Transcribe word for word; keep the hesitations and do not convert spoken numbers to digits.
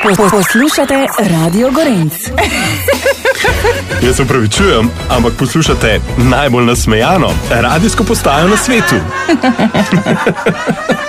Poslušate Radio Gorenc. Jaz se upravičujem, ampak poslušate najbolj nasmejano radijsko postajo na svetu.